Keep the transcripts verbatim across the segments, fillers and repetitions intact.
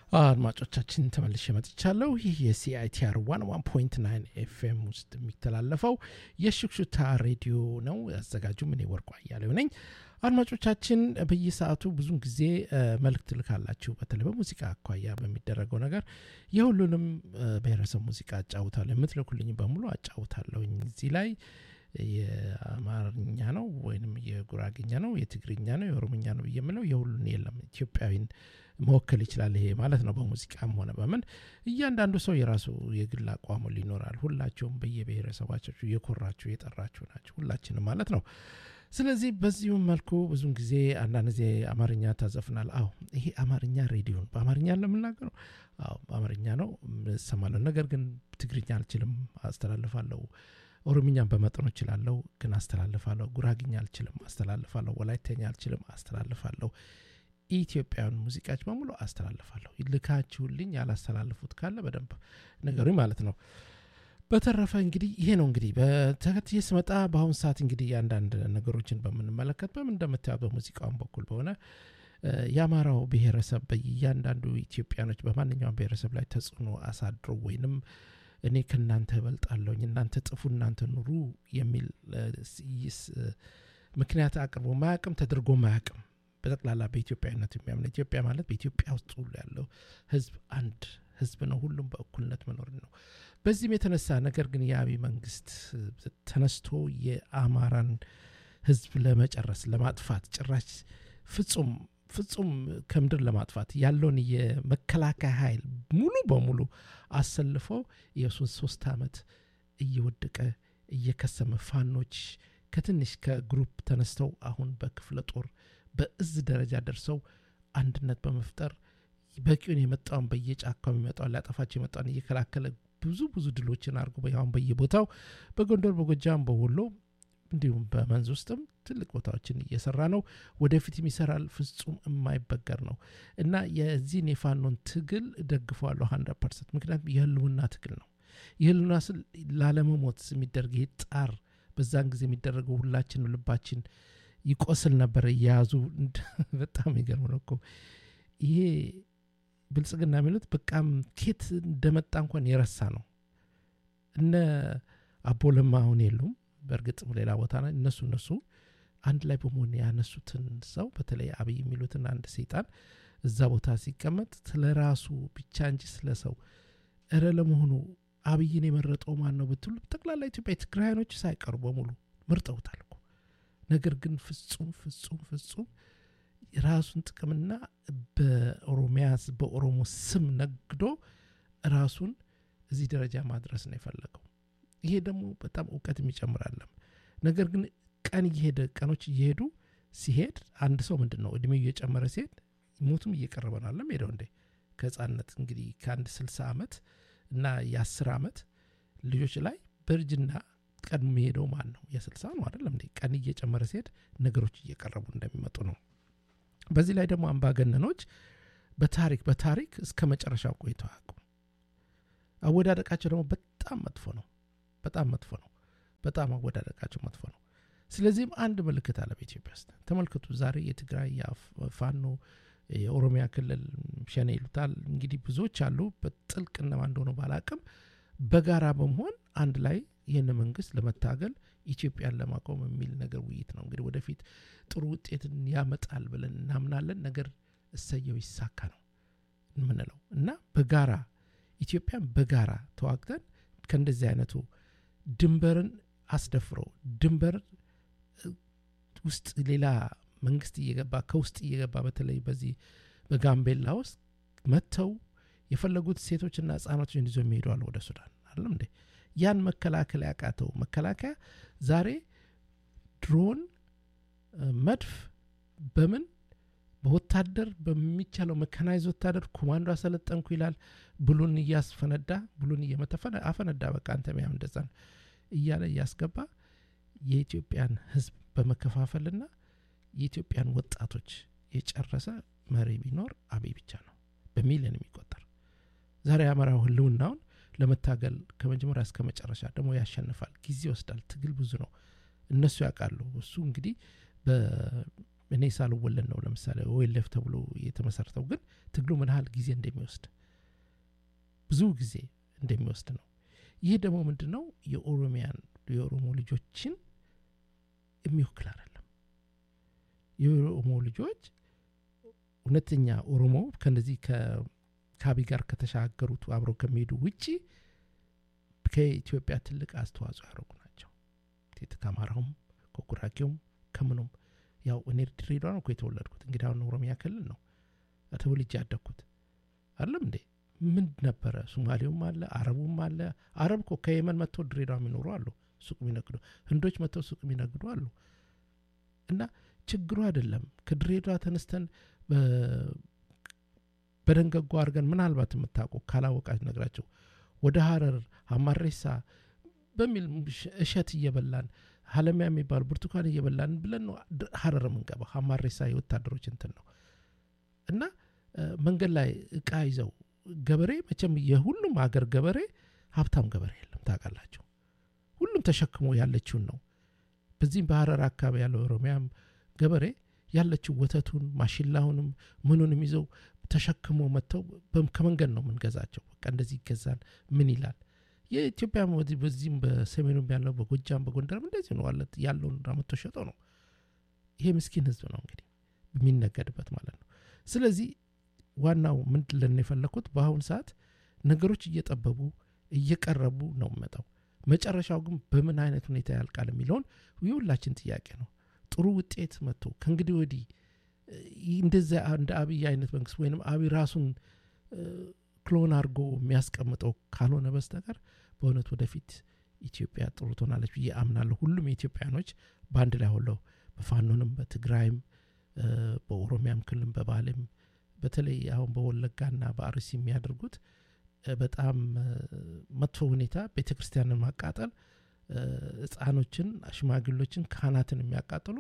አድማጮቻችን ተመልሼ መጥቻለሁ። ይህ የሲአይቲአር መቶ አንድ ነጥብ ዘጠኝ ኤፍኤም ውስጥ የሚተላለፈው የሽክሹክታ ሬዲዮ ነው። አዘጋጁም እኔ ወርቁ አያሌው ነኝ። አድማጮቻችን በየሰዓቱ ብዙን ጊዜ መልእክት ልካላችሁ በተለይ በሙዚቃ አኳያ በሚደረገው ነገር የሁሉንም ብሔረሰብ ሙዚቃ አጫውታለሁ። የምትልኩልኝ በሙሉ አጫውታለሁ። እዚህ ላይ የአማርኛ ነው ወይንም የጉራግኛ ነው የትግርኛ ነው የኦሮምኛ ነው የምለው የሁሉን የለም። ኢትዮጵያዊን መወከል ይችላል ይሄ ማለት ነው። በሙዚቃም ሆነ በምን እያንዳንዱ ሰው የራሱ የግል አቋሙ ሊኖራል። ሁላችሁም በየብሔረሰባችሁ የኮራችሁ የጠራችሁ ናችሁ ሁላችንም ማለት ነው። ስለዚህ በዚሁ መልኩ ብዙን ጊዜ አንዳንድ ጊዜ አማርኛ ታዘፍናል። አዎ ይሄ አማርኛ ሬዲዮን በአማርኛ ለምናገረው አዎ በአማርኛ ነው ሰማለሁ። ነገር ግን ትግርኛ አልችልም አስተላልፋለሁ። ኦሮምኛን በመጠኑ እችላለሁ ግን አስተላልፋለሁ። ጉራግኛ አልችልም አስተላልፋለሁ። ወላይተኛ አልችልም አስተላልፋለሁ። ኢትዮጵያን ሙዚቃዎች በሙሉ አስተላልፋለሁ። ይልካችሁልኝ ያላስተላልፉት ካለ በደንብ ነገሩኝ ማለት ነው። በተረፈ እንግዲህ ይሄ ነው እንግዲህ በተከታታይ ስመጣ በአሁን ሰዓት እንግዲህ አንዳንድ ነገሮችን በመንመለከት በምን እንደምታዩት በሙዚቃው በኩል በሆነ ያማራው ብሔረሰብ በእያንዳንዱ ኢትዮጵያኖች በማንኛውም ብሔረሰብ ላይ ተጽዕኖ አሳድሮ ወይንም እኔ ከናንተ እበልጣለሁኝ እናንተ ጥፉ እናንተ ኑሩ የሚል ምክንያት አቅርቦ ማያቅም ተደርጎ ማያቅም በጠቅላላ በኢትዮጵያዊነት የሚያምን ኢትዮጵያ ማለት በኢትዮጵያ ውስጥ ሁሉ ያለው ህዝብ አንድ ህዝብ ነው። ሁሉም በእኩልነት መኖር ነው። በዚህም የተነሳ ነገር ግን የአብይ መንግስት ተነስቶ የአማራን ህዝብ ለመጨረስ ለማጥፋት ጭራሽ ፍጹም ፍጹም ከምድር ለማጥፋት ያለውን የመከላከያ ኃይል ሙሉ በሙሉ አሰልፎ የሶስት ሶስት አመት እየወደቀ እየከሰመ ፋኖች ከትንሽ ከግሩፕ ተነስተው አሁን በክፍለ ጦር በእዝ ደረጃ ደርሰው አንድነት በመፍጠር በቂውን የመጣውን በየጫካው የሚመጣውን ሊያጠፋቸው የመጣውን እየከላከለ ብዙ ብዙ ድሎችን አድርጎ በያውን በየቦታው በጎንደር በጎጃም በወሎ እንዲሁም በመንዝ ውስጥም ትልቅ ቦታዎችን እየሰራ ነው። ወደፊትም ይሰራል። ፍጹም የማይበገር ነው እና የዚህን የፋኖን ትግል ደግፈዋለሁ መቶ ፐርሰንት። ምክንያቱም የህልውና ትግል ነው። የህልውና ስል ላለመሞት የሚደረግ ጣር በዛን ጊዜ የሚደረገው ሁላችን ልባችን ይቆስል ነበር እያያዙ በጣም ይገርም ነው እኮ ይሄ ብልጽግና የሚሉት በቃም ኬት እንደመጣ እንኳን የረሳ ነው። እነ አቦለማ አሁን የሉም በእርግጥ ሌላ ቦታ ነው። እነሱ እነሱ አንድ ላይ በመሆን ያነሱትን ሰው በተለይ አብይ የሚሉትን አንድ ሰይጣን እዛ ቦታ ሲቀመጥ ስለራሱ ብቻ እንጂ ስለሰው እረ ለመሆኑ አብይን የመረጠው ማን ነው ብትሉ ጠቅላላ ኢትዮጵያ ትግራይኖች ሳይቀሩ በሙሉ መርጠውታል እኮ። ነገር ግን ፍጹም ፍጹም ፍጹም ራሱን ጥቅምና በኦሮሚያስ በኦሮሞ ስም ነግዶ ራሱን እዚህ ደረጃ ማድረስ ነው የፈለገው። ይሄ ደግሞ በጣም ዕውቀት የሚጨምራለም። ነገር ግን ቀን እየሄደ ቀኖች እየሄዱ ሲሄድ አንድ ሰው ምንድነው እድሜው እየጨመረ ሲሄድ ሞቱም እየቀረበ ነው አይደል ሄደው እንዴ ከህፃንነት እንግዲህ ከአንድ ስልሳ አመት እና የ10 አመት ልጆች ላይ በርጅና ቀድሞ ሄደው ማን ነው የ60 ነው አይደለም እንዴ ቀን እየጨመረ ሲሄድ ነገሮች እየቀረቡ እንደሚመጡ ነው። በዚህ ላይ ደግሞ አምባገነኖች በታሪክ በታሪክ እስከ መጨረሻው ቆይተው አቁ አወዳደቃቸው ደግሞ በጣም መጥፎ ነው። በጣም መጥፎ ነው። በጣም አወዳደቃቸው መጥፎ ነው። ስለዚህም አንድ ምልክት አለ በኢትዮጵያ ውስጥ ተመልከቱ። ዛሬ የትግራይ ፋኖ የኦሮሚያ ክልል ሸኔ ይሉታል እንግዲህ ብዙዎች አሉ። በጥልቅ እነማን እንደሆነ ባላቅም በጋራ በመሆን አንድ ላይ ይህን መንግስት ለመታገል ኢትዮጵያን ለማቆም የሚል ነገር ውይይት ነው። እንግዲህ ወደፊት ጥሩ ውጤትን ያመጣል ብለን እናምናለን። ነገር እሰየው ይሳካ ነው የምንለው እና በጋራ ኢትዮጵያን በጋራ ተዋግተን ከእንደዚህ አይነቱ ድንበርን አስደፍሮ ድንበር ውስጥ ሌላ መንግስት እየገባ ከውስጥ እየገባ በተለይ በዚህ በጋምቤላ ውስጥ መተው የፈለጉት ሴቶችና ህፃናቶችን ይዞ የሚሄዱዋል ወደ ሱዳን አይደለም እንዴ ያን መከላከል ያቃተው መከላከያ ዛሬ ድሮን መድፍ በምን በወታደር በሚቻለው መካናይዝ ወታደር ኮማንዶ አሰለጠንኩ ይላል። ብሉን እያስፈነዳ ብሉን እየመተፈነ አፈነዳ በቃ አንተም ያም እንደዛ እያለ ያስገባ የኢትዮጵያን ህዝብ በመከፋፈልና የኢትዮጵያን ወጣቶች የጨረሰ መሪ ቢኖር አብይ ብቻ ነው በሚሊዮን የሚቆጠር። ዛሬ አማራው ህልውናውን ለመታገል ከመጀመሪያ እስከ መጨረሻ ደግሞ ያሸንፋል። ጊዜ ይወስዳል። ትግል ብዙ ነው። እነሱ ያውቃሉ። እሱ እንግዲህ እኔ ሳልወለድ ነው ለምሳሌ ኦኤልኤፍ ተብሎ የተመሰረተው ግን ትግሉ ምን ያህል ጊዜ እንደሚወስድ ብዙ ጊዜ እንደሚወስድ ነው ይሄ ደግሞ ምንድነው የኦሮሚያን የኦሮሞ ልጆችን የሚወክል አይደለም የኦሮሞ ልጆች እውነተኛ ኦሮሞ ከነዚህ ከካቢ ጋር ከተሻገሩት አብረው ከሚሄዱ ውጪ ከኢትዮጵያ ትልቅ አስተዋጽኦ ያደረጉ ናቸው ከአማራውም ከጉራጌውም ከምኑም ያው እኔ ድሬዳዋ ነው የተወለድኩት እንግዲህ አሁን ኦሮሚያ ክልል ነው ተወልጄ ያደግኩት አይደለም እንዴ ምን ነበረ ሶማሌውም አለ አረቡም አለ አረብ እኮ ከየመን መጥቶ ድሬዳዋ የሚኖሩ አሉ ሱቅ የሚነግዱ ህንዶች መጥተው ሱቅ የሚነግዱ አሉ እና ችግሩ አይደለም ከድሬዳዋ ተነስተን በደንገጎ አርገን ምናልባት የምታውቁ ካላወቃች ነግራቸው ወደ ሐረር አማሬሳ በሚል እሸት እየበላን ሐለሚያ የሚባል ብርቱካን እየበላን ብለን ነው ሐረር መንገባ አማሬሳ የወታደሮች እንትን ነው እና መንገድ ላይ እቃ ይዘው ገበሬ መቼም የሁሉም ሀገር ገበሬ ሀብታም ገበሬ የለም ታውቃላችሁ ሁሉም ተሸክሞ ያለችውን ነው በዚህም በሐረር አካባቢ ያለው ኦሮሚያም ገበሬ ያለችው ወተቱን ማሽላውንም ምኑንም ይዘው ተሸክሞ መተው ከመንገድ ነው ምንገዛቸው በቃ እንደዚህ ይገዛል ምን ይላል የኢትዮጵያ በዚህም በሰሜኑም ያለው በጎጃም በጎንደርም እንደዚህ ነው አለ ያለው ራመቶ ሸጦ ነው ይሄ ምስኪን ህዝብ ነው እንግዲህ በሚነገድበት ማለት ነው ስለዚህ ዋናው ምንድነው የፈለኩት በአሁን ሰዓት ነገሮች እየጠበቡ እየቀረቡ ነው መጣው መጨረሻው ግን በምን አይነት ሁኔታ ያልቃል የሚለውን ሁላችን ጥያቄ ነው ጥሩ ውጤት መጥቶ ከእንግዲህ ወዲህ እንደዛ እንደ አብይ አይነት መንግስት ወይንም አብይ ራሱን ክሎን አርጎ የሚያስቀምጠው ካልሆነ በስተቀር በእውነት ወደፊት ኢትዮጵያ ጥሩ ትሆናለች ብዬ አምናለሁ ሁሉም ኢትዮጵያኖች ባንድ ላይ ሆለው በፋኖንም በትግራይም በኦሮሚያም ክልልም በባሌም በተለይ አሁን በወለጋና በአርሲ የሚያደርጉት በጣም መጥፎ ሁኔታ ቤተክርስቲያንን ማቃጠል ህፃኖችን ሽማግሌዎችን ካህናትን የሚያቃጥሉ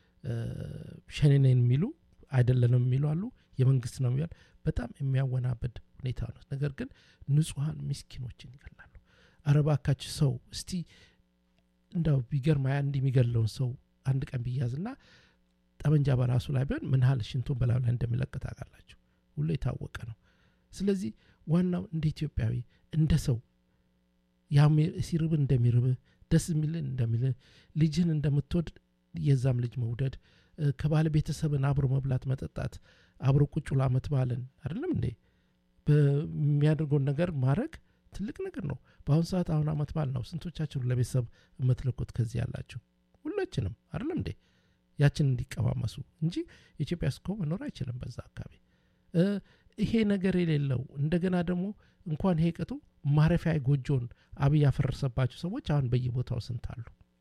ሸኔነን የሚሉ አይደለንም የሚሉ አሉ የመንግስት ነው የሚያል በጣም የሚያወናበድ ሁኔታ ነው ነገር ግን ንጹሃን ምስኪኖችን ይገላሉ አረባካች ሰው እስቲ እንዳው ቢገርማ አንድ የሚገለውን ሰው አንድ ቀን ቢያዝና ጠመንጃ በራሱ ላይ ቢሆን ምን ያህል ሽንቱን በላው ላይ እንደሚለቀት አቃላችሁ ሁሉ የታወቀ ነው ስለዚህ ዋናው እንደ ኢትዮጵያዊ እንደ ሰው ያም ሲርብ እንደሚርብ ደስ የሚል እንደሚል ልጅን እንደምትወድ የዛም ልጅ መውደድ ከባለ ቤተሰብን አብሮ መብላት መጠጣት አብሮ ቁጭላ መትባልን አይደለም እንዴ በሚያደርገው ነገር ማረግ ትልቅ ነገር ነው በአሁን ሰዓት አሁን አመት ባል ነው ስንቶቻችሁ ለቤተሰብ መትለቁት ከዚህ ያላችሁ ሁላችንም አይደለም እንዴ ያችን እንዲቀማመሱ እንጂ ኢትዮጵያ ስኮ መኖር አይችልም በዛ አካባቢ ይሄ ነገር የሌለው እንደገና ደግሞ እንኳን ይሄ ቀጡ ማረፊያ ጎጆን አብይ ያፈረሰባቸው ሰዎች አሁን በየቦታው ስንታሉ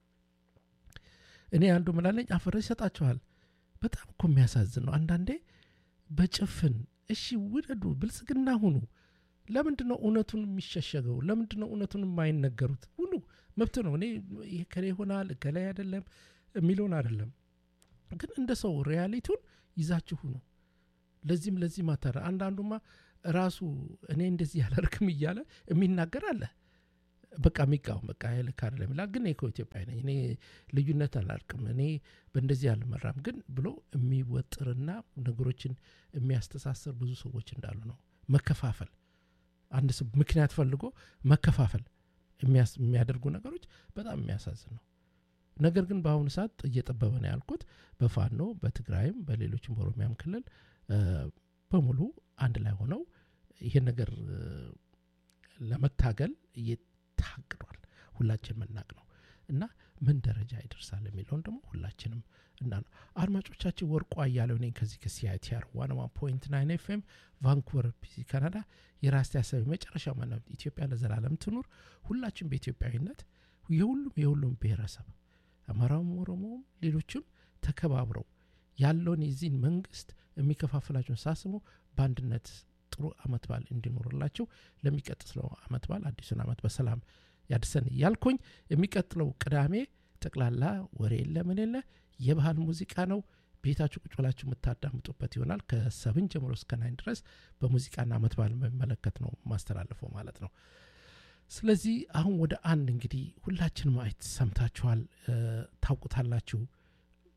እኔ አንዱ ምላለኝ አፈረስ ይሰጣቸዋል በጣም እኮ የሚያሳዝን ነው አንዳንዴ በጭፍን እሺ ውደዱ ብልጽግና ሁኑ ለምንድነው እውነቱን የሚሸሸገው ለምንድነው እውነቱን የማይነገሩት ሁሉ መብት ነው እኔ ይሄ ከሌ ሆናል ከሌ አይደለም የሚሉን አይደለም ግን እንደ ሰው ሪያሊቲውን ይዛችሁ ነው ለዚህም ለዚህ ማተራ አንዳንዱማ ራሱ እኔ እንደዚህ ያላርክም ይያለ የሚናገር አለ በቃ ሚቃው በቃ አይል ካርለም ላ ግን እኮ ኢትዮጵያ ነኝ እኔ ልዩነት አላርክም እኔ በእንደዚህ አልመራም ግን ብሎ የሚወጥርና ነገሮችን የሚያስተሳስር ብዙ ሰዎች እንዳሉ ነው መከፋፈል አንድ ሰው ምክንያት ፈልጎ መከፋፈል የሚያደርጉ ነገሮች በጣም የሚያሳዝን ነው ነገር ግን በአሁኑ ሰዓት እየጠበበ ነው ያልኩት በፋኖ በትግራይም በሌሎችም በኦሮሚያም ክልል በሙሉ አንድ ላይ ሆነው ይሄ ነገር ለመታገል እየታገሏል ሁላችን መናቅ ነው እና ምን ደረጃ ይደርሳል የሚለው ደግሞ ሁላችንም እና አድማጮቻችን ወርቋ ያለው ነኝ ከዚህ ከሲአይቲአር ዋን ዋን ፖይንት ናይን ኤፍኤም ቫንኩቨር ቢሲ ካናዳ የራስ ያሰብ መጨረሻ ማናው ኢትዮጵያ ለዘላለም ትኑር ሁላችን በኢትዮጵያዊነት የሁሉም የሁሉም ብሔረሰብ አማራውም ኦሮሞም ሌሎችም ተከባብረው ያለውን የዚህን መንግስት የሚከፋፍላቸውን ሳስሙ በአንድነት ጥሩ አመት በዓል እንዲኖርላቸው ለሚቀጥለው አመት በዓል አዲሱን አመት በሰላም ያድሰን ያልኩኝ የሚቀጥለው ቅዳሜ ጠቅላላ ወሬ ለምን የለ የባህል ሙዚቃ ነው ቤታችሁ ቁጭ ብላችሁ የምታዳምጡበት ይሆናል ከሰብን ጀምሮ እስከ ናይን ድረስ በሙዚቃና አመት በዓል መመለከት ነው ማስተላለፈው ማለት ነው ስለዚህ አሁን ወደ አንድ እንግዲህ ሁላችንም አይት ሰምታችኋል ታውቁታላችሁ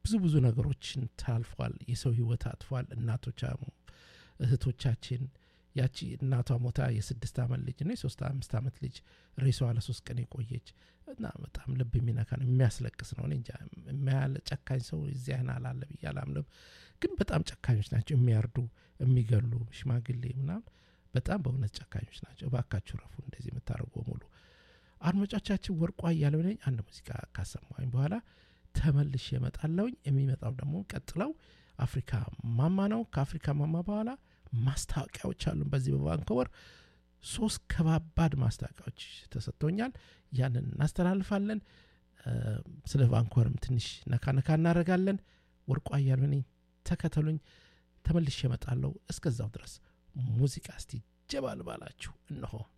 ብዙ ብዙ ነገሮችን ታልፏል የሰው ህይወት አጥፏል እናቶቻ እህቶቻችን ያቺ እናቷ ሞታ የስድስት አመት ልጅ ነው የሶስት አምስት አመት ልጅ ሬሷ ለሶስት ቀን የቆየች እና በጣም ልብ የሚነካ ነው የሚያስለቅስ ነው እንጃ የሚያለ ጨካኝ ሰው እዚያን አላለ ብያላምለም ግን በጣም ጨካኞች ናቸው የሚያርዱ የሚገሉ ሽማግሌ ምናምን በጣም በእውነት ጨካኞች ናቸው ባካችሁ ረፉ እንደዚህ የምታረጉ ሙሉ አድማጮቻችን ወርቋ እያለው ነኝ አንድ ሙዚቃ ካሰማኝ በኋላ ተመልሼ እመጣለሁኝ የሚመጣው ደግሞ ቀጥለው አፍሪካ ማማ ነው ከአፍሪካ ማማ በኋላ ማስታወቂያዎች አሉ በዚህ በቫንኮቨር ሶስት ከባባድ ማስታወቂያዎች ተሰጥቶኛል ያንን እናስተላልፋለን ስለ ቫንኮቨርም ትንሽ ነካ ነካ እናረጋለን ወርቋ እያለው ነኝ ተከተሉኝ ተመልሼ እመጣለሁ እስከዛው ድረስ ሙዚቃ እስቲ ጀባል ባላችሁ እነሆ